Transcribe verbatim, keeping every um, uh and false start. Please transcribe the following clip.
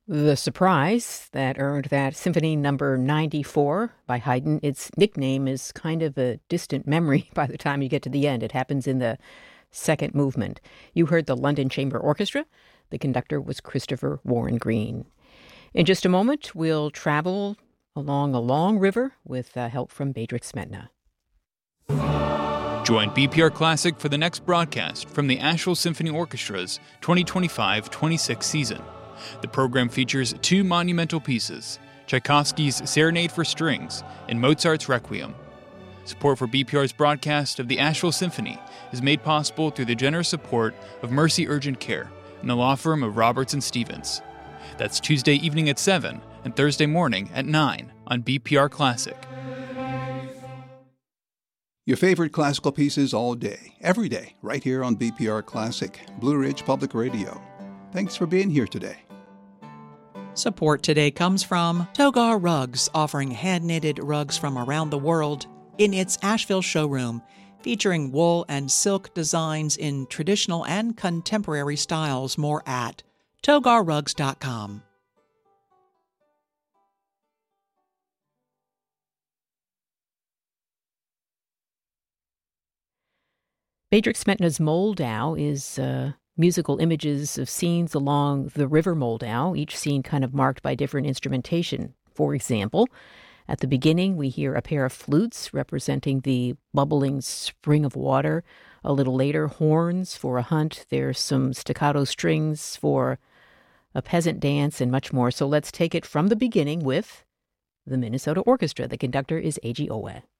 The Surprise that earned that Symphony Number ninety-four by Haydn. Its nickname is kind of a distant memory by the time you get to the end. It happens in the second movement. You heard the London Chamber Orchestra. The conductor was Christopher Warren Green. In just a moment, we'll travel along a long river with uh, help from Bedřich Smetna. Join B P R Classic for the next broadcast from the Asheville Symphony Orchestra's twenty twenty-five twenty-six season. The program features two monumental pieces, Tchaikovsky's Serenade for Strings and Mozart's Requiem. Support for B P R's broadcast of the Asheville Symphony is made possible through the generous support of Mercy Urgent Care and the law firm of Roberts and Stevens. That's Tuesday evening at seven and Thursday morning at nine on B P R Classic. Your favorite classical pieces all day, every day, right here on B P R Classic, Blue Ridge Public Radio. Thanks for being here today. Support today comes from Togar Rugs, offering hand-knitted rugs from around the world in its Asheville showroom, featuring wool and silk designs in traditional and contemporary styles. More at togar rugs dot com. Bedřich Smetna's Moldau is uh, musical images of scenes along the river Moldau, each scene kind of marked by different instrumentation. For example, at the beginning, we hear a pair of flutes representing the bubbling spring of water. A little later, horns for a hunt. There's some staccato strings for a peasant dance and much more. So let's take it from the beginning with the Minnesota Orchestra. The conductor is Eiji Oe.